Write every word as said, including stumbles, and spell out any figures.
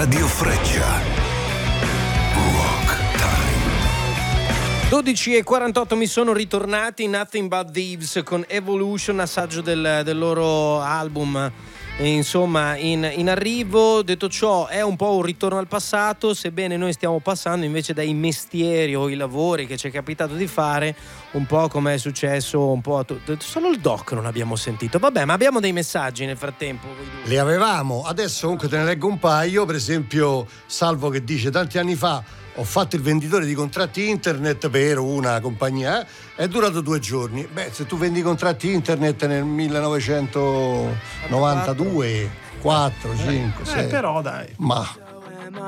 Radio Freccia. Rock Time. dodici e quarantotto mi sono ritornati Nothing But Thieves con Evolution, assaggio del, del loro album insomma in, in arrivo. Detto ciò, è un po' un ritorno al passato, sebbene noi stiamo passando invece dai mestieri o i lavori che ci è capitato di fare, un po' come è successo un po' a tu- solo il doc non abbiamo sentito, vabbè, ma abbiamo dei messaggi nel frattempo. Li avevamo, adesso comunque te ne leggo un paio. Per esempio Salvo che dice: tanti anni fa ho fatto il venditore di contratti internet per una compagnia, è durato due giorni. Beh, se tu vendi contratti internet nel millenovecentonovantadue, quattro, cinque, sei, eh, però dai, ma